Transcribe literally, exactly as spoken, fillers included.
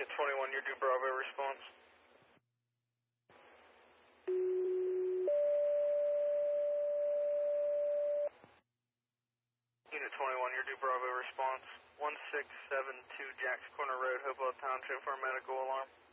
twenty-one, you're due Bravo response. Unit twenty-one, you're due Bravo response. one six seven two Jacks Corner Road, Hopewell Township for a medical alarm.